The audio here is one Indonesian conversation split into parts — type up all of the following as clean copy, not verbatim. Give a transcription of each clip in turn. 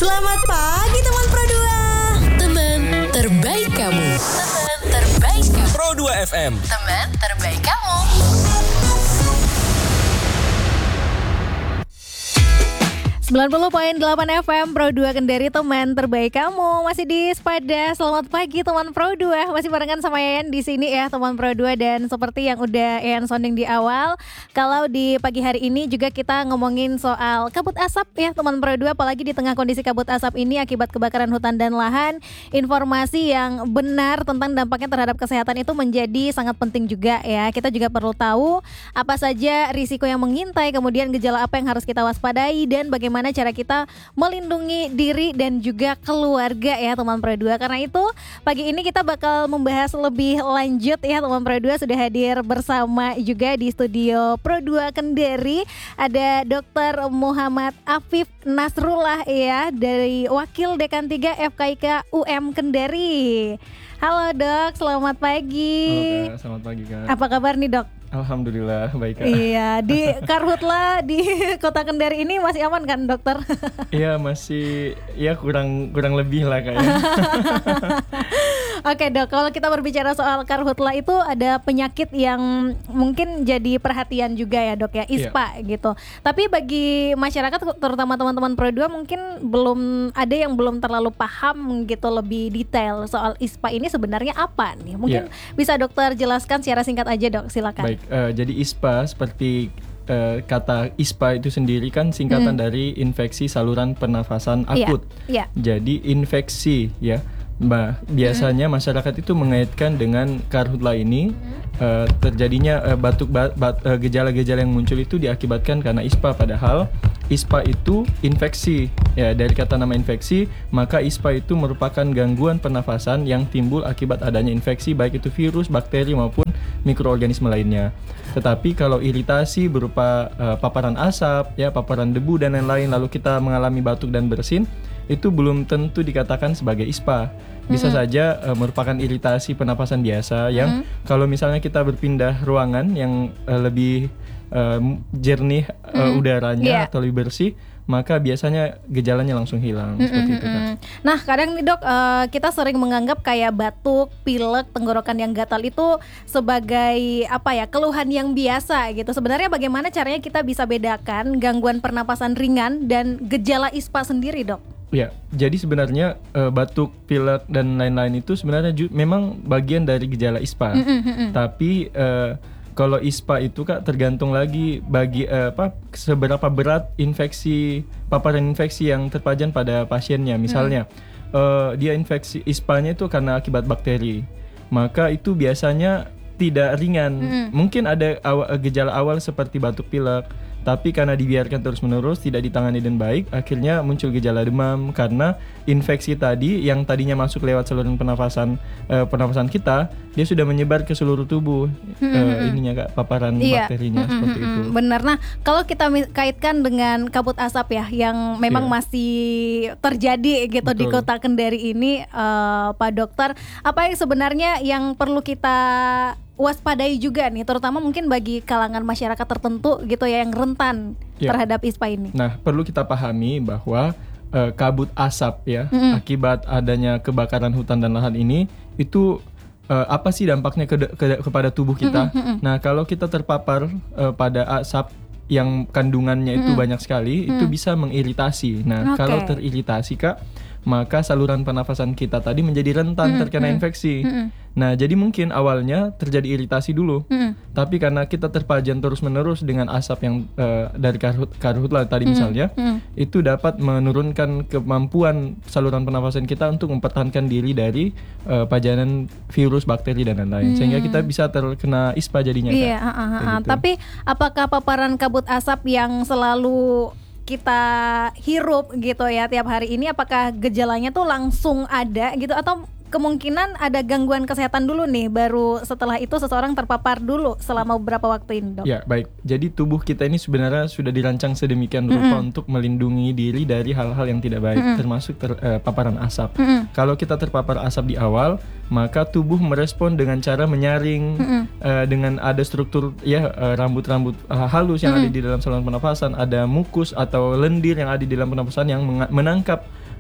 Selamat pagi teman Pro 2. Teman terbaik kamu. Teman terbaik kamu. Pro 2 FM. Teman terbaik kamu. .8 FM Pro 2 Kendari, teman terbaik kamu. Masih di Sepada. Selamat pagi teman Pro 2. Masih barengan sama Yayan di sini ya teman Pro 2. Dan seperti yang udah Yayan sounding di awal, kalau di pagi hari ini juga kita ngomongin soal kabut asap ya teman Pro 2. Apalagi di tengah kondisi kabut asap ini akibat kebakaran hutan dan lahan, informasi yang benar tentang dampaknya terhadap kesehatan itu menjadi sangat penting juga ya. Kita juga perlu tahu apa saja risiko yang mengintai, kemudian gejala apa yang harus kita waspadai, dan bagaimana cara kita melindungi diri dan juga keluarga ya teman Pro 2. Karena itu pagi ini kita bakal membahas lebih lanjut ya teman Pro 2. Sudah hadir bersama juga di studio Pro 2 Kendari ada Dr. Muhammad Afif Nasrullah ya, dari Wakil Dekan 3 FKIK UM Kendari. Halo Dok, selamat pagi. Halo Kak, selamat pagi Kak. Apa kabar nih Dok? Alhamdulillah baik Kak. Iya, di Karhutla di Kota Kendari ini masih aman kan dokter? Iya masih, ya kurang lebih lah Kak ya. Oke Dok, kalau kita berbicara soal Karhutla itu ada penyakit yang mungkin jadi perhatian juga ya Dok ya, ISPA gitu. Tapi bagi masyarakat terutama teman-teman Pro 2 mungkin ada yang belum terlalu paham gitu lebih detail soal ISPA ini sebenarnya apa nih? Mungkin bisa dokter jelaskan secara singkat aja Dok, silakan. Baik, jadi ISPA seperti kata ISPA itu sendiri kan singkatan dari infeksi saluran pernafasan akut. Jadi infeksi ya. Biasanya masyarakat itu mengaitkan dengan Karhutla ini terjadinya gejala-gejala yang muncul itu diakibatkan karena ISPA, padahal ISPA itu infeksi ya, dari kata nama infeksi maka ISPA itu merupakan gangguan pernafasan yang timbul akibat adanya infeksi baik itu virus, bakteri maupun mikroorganisme lainnya. Tetapi kalau iritasi berupa paparan asap ya, paparan debu dan lain-lain, lalu kita mengalami batuk dan bersin, itu belum tentu dikatakan sebagai ISPA. Bisa saja merupakan iritasi pernapasan biasa yang kalau misalnya kita berpindah ruangan yang lebih jernih udaranya atau lebih bersih, maka biasanya gejalanya langsung hilang seperti itu kan. Nah kadang nih Dok, kita sering menganggap kayak batuk, pilek, tenggorokan yang gatal itu sebagai keluhan yang biasa gitu. Sebenarnya bagaimana caranya kita bisa bedakan gangguan pernapasan ringan dan gejala ISPA sendiri Dok? Ya, jadi sebenarnya batuk, pilek dan lain-lain itu sebenarnya memang bagian dari gejala ISPA. Tapi kalau ISPA itu Kak tergantung lagi seberapa berat paparan infeksi yang terpajan pada pasiennya. Misalnya dia infeksi ISPA-nya itu karena akibat bakteri, maka itu biasanya tidak ringan. Mungkin ada gejala awal seperti batuk, pilek, tapi karena dibiarkan terus-menerus tidak ditangani dengan baik, akhirnya muncul gejala demam karena infeksi tadi yang tadinya masuk lewat saluran pernafasan kita, dia sudah menyebar ke seluruh tubuh. Paparan bakterinya seperti itu. Benar. Nah, kalau kita kaitkan dengan kabut asap ya yang memang masih terjadi gitu. Betul. Di Kota Kendari ini, Pak Dokter, apa yang sebenarnya yang perlu kita waspadai juga nih, terutama mungkin bagi kalangan masyarakat tertentu gitu ya yang rentan terhadap ISPA ini. Nah, perlu kita pahami bahwa kabut asap ya akibat adanya kebakaran hutan dan lahan ini itu apa sih dampaknya kepada tubuh kita? Nah, kalau kita terpapar pada asap yang kandungannya itu banyak sekali, itu bisa mengiritasi. Nah, kalau teriritasi Kak, maka saluran pernafasan kita tadi menjadi rentan terkena infeksi. Nah, jadi mungkin awalnya terjadi iritasi dulu, tapi karena kita terpajan terus-menerus dengan asap yang dari karhutla tadi misalnya, itu dapat menurunkan kemampuan saluran pernafasan kita untuk mempertahankan diri dari pajanan virus, bakteri dan lain-lain, sehingga kita bisa terkena ISPA jadinya. Iya, gitu. Tapi apakah paparan kabut asap yang selalu kita hirup gitu ya tiap hari ini, apakah gejalanya tuh langsung ada gitu, atau kemungkinan ada gangguan kesehatan dulu nih, baru setelah itu seseorang terpapar dulu selama beberapa waktu ini, Dok? Ya, baik. Jadi tubuh kita ini sebenarnya sudah dirancang sedemikian rupa untuk melindungi diri dari hal-hal yang tidak baik, termasuk paparan asap. Kalau kita terpapar asap di awal, maka tubuh merespon dengan cara menyaring, dengan ada struktur rambut-rambut halus yang ada di dalam saluran pernafasan, ada mukus atau lendir yang ada di dalam pernafasan yang menangkap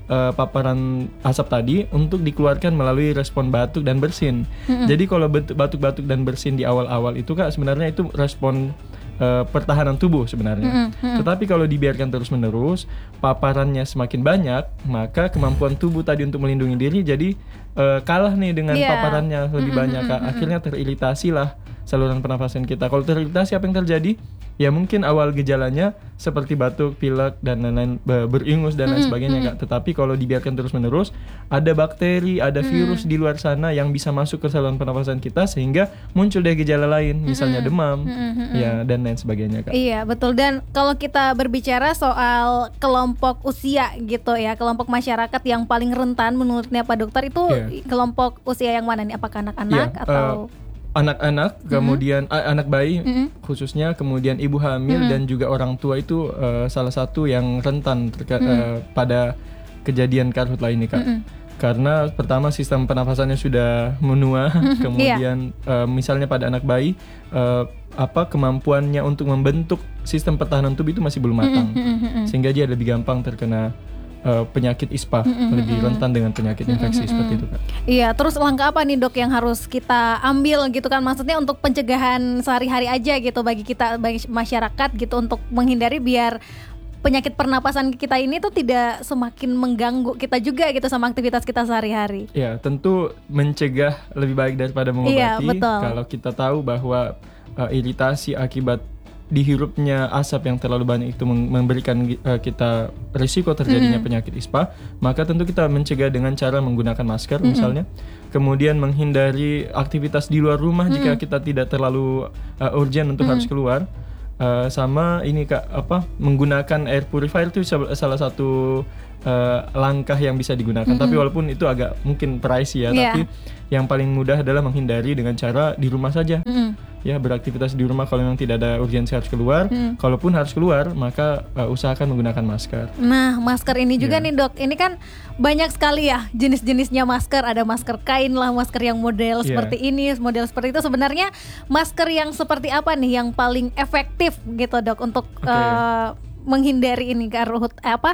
paparan asap tadi untuk dikeluarkan melalui respon batuk dan bersin. Jadi kalau batuk-batuk dan bersin di awal-awal itu Kak sebenarnya itu respon pertahanan tubuh sebenarnya. Tetapi kalau dibiarkan terus-menerus, paparannya semakin banyak, maka kemampuan tubuh tadi untuk melindungi diri jadi kalah nih dengan paparannya lebih banyak Kak. Akhirnya teriritasi lah saluran pernafasan kita. Kalau teriritasi apa yang terjadi? Ya mungkin awal gejalanya seperti batuk, pilek dan lain-lain, beringus dan lain sebagainya Kak. Tetapi kalau dibiarkan terus-menerus, ada bakteri, ada virus di luar sana yang bisa masuk ke saluran pernafasan kita sehingga muncul deh gejala lain, misalnya demam, ya dan lain sebagainya Kak. Iya betul. Dan kalau kita berbicara soal kelompok usia gitu ya, kelompok masyarakat yang paling rentan menurutnya Pak Dokter itu kelompok usia yang mana nih? Apakah anak-anak atau anak-anak, kemudian anak bayi khususnya, kemudian ibu hamil dan juga orang tua itu salah satu yang rentan pada kejadian karhutlah ini Kak. Karena pertama sistem pernafasannya sudah menua, kemudian misalnya pada anak bayi kemampuannya untuk membentuk sistem pertahanan tubuh itu masih belum matang, sehingga dia lebih gampang terkena penyakit ISPA, lebih rentan dengan penyakit infeksi seperti itu Kak. Iya, terus langkah apa nih Dok yang harus kita ambil gitu kan, maksudnya untuk pencegahan sehari-hari aja gitu bagi kita, bagi masyarakat gitu, untuk menghindari biar penyakit pernapasan kita ini tuh tidak semakin mengganggu kita juga gitu sama aktivitas kita sehari-hari. Ya, tentu mencegah lebih baik daripada mengobati. Iya, betul. Kalau kita tahu bahwa iritasi akibat dihirupnya asap yang terlalu banyak itu memberikan kita risiko terjadinya penyakit ISPA, maka tentu kita mencegah dengan cara menggunakan masker misalnya, kemudian menghindari aktivitas di luar rumah jika kita tidak terlalu urgent untuk harus keluar, sama ini Kak, menggunakan air purifier itu salah satu langkah yang bisa digunakan. Tapi walaupun itu agak mungkin pricey ya, tapi yang paling mudah adalah menghindari dengan cara di rumah saja. Ya, beraktivitas di rumah kalau memang tidak ada urgensi harus keluar. Kalaupun harus keluar, maka usahakan menggunakan masker. Nah, masker ini juga nih Dok, ini kan banyak sekali ya jenis-jenisnya masker. Ada masker kain lah, masker yang model seperti ini, model seperti itu. Sebenarnya masker yang seperti apa nih yang paling efektif gitu Dok untuk menghindari ini kabut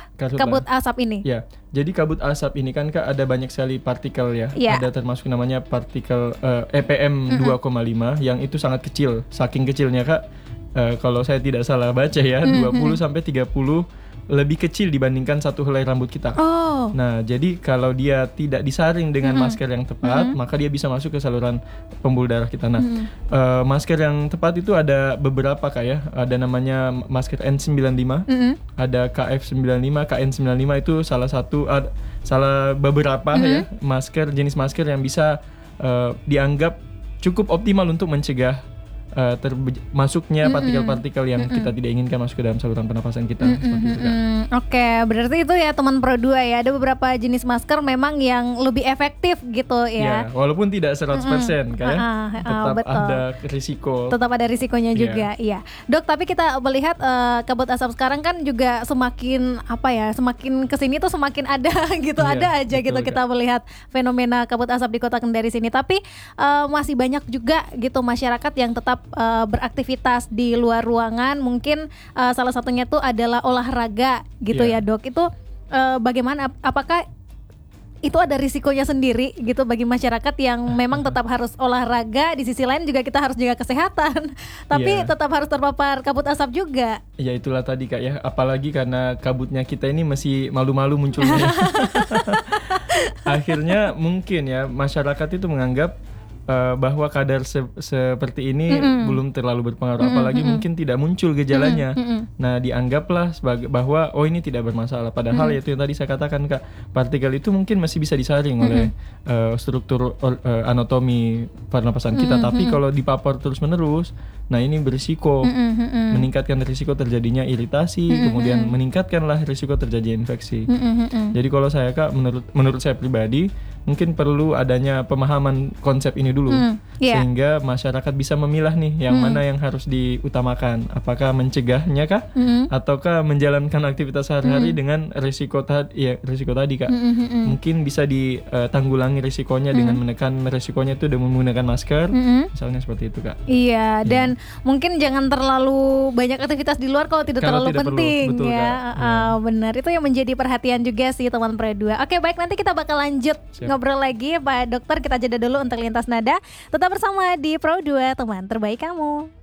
asap ini? Ya, jadi kabut asap ini kan Kak ada banyak sekali partikel ya. Ada termasuk namanya partikel EPM 2,5 yang itu sangat kecil. Saking kecilnya Kak, kalau saya tidak salah baca ya, 20 sampai 30 lebih kecil dibandingkan satu helai rambut kita. Nah, jadi kalau dia tidak disaring dengan masker yang tepat, maka dia bisa masuk ke saluran pembuluh darah kita. Nah, masker yang tepat itu ada beberapa Kak ya. Ada namanya masker N95, ada KF95, KN95 itu salah beberapa ya jenis masker yang bisa dianggap cukup optimal untuk mencegah masuknya partikel-partikel yang kita tidak inginkan masuk ke dalam saluran pernafasan kita. Seperti itu, Kak. Oke, berarti itu ya teman Pro 2 ya, ada beberapa jenis masker memang yang lebih efektif gitu ya. Walaupun tidak 100% kayak tetap betul. ada risiko. Tetap ada risikonya juga, iya. Dok, tapi kita melihat kabut asap sekarang kan juga semakin semakin kesini tuh semakin ada gitu, ada aja betul, gitu kita melihat fenomena kabut asap di Kota Kendari sini. Tapi masih banyak juga gitu masyarakat yang tetap beraktivitas di luar ruangan, mungkin salah satunya tuh adalah olahraga gitu ya Dok. Itu bagaimana, apakah itu ada risikonya sendiri gitu bagi masyarakat yang memang tetap harus olahraga, di sisi lain juga kita harus jaga kesehatan tapi tetap harus terpapar kabut asap juga. Ya itulah tadi Kak ya, apalagi karena kabutnya kita ini masih malu-malu munculnya. Akhirnya mungkin ya masyarakat itu menganggap bahwa kadar seperti ini belum terlalu berpengaruh, apalagi mungkin tidak muncul gejalanya. Nah, dianggaplah sebagai bahwa ini tidak bermasalah. Padahal itu yang tadi saya katakan Kak, partikel itu mungkin masih bisa disaring oleh struktur anatomi pernapasan kita. Tapi kalau dipapar terus-menerus, nah ini berisiko meningkatkan risiko terjadinya iritasi, kemudian meningkatkanlah risiko terjadinya infeksi. Jadi kalau saya Kak, menurut saya pribadi, mungkin perlu adanya pemahaman konsep ini dulu, sehingga masyarakat bisa memilah nih yang mana yang harus diutamakan, apakah mencegahnya kah, ataukah menjalankan aktivitas sehari-hari dengan risiko tadi Kak. Mungkin bisa ditanggulangi risikonya dengan menekan risikonya itu dengan menggunakan masker, misalnya seperti itu Kak. Iya, dan mungkin jangan terlalu banyak aktivitas di luar kalau tidak terlalu penting. Betul, ya. Benar, itu yang menjadi perhatian juga sih teman Pro 2. Oke, baik, nanti kita bakal lanjut ngobrol lagi Pak Dokter. Kita jeda dulu untuk Lintas Nada. Tetap bersama di Pro 2, teman terbaik kamu.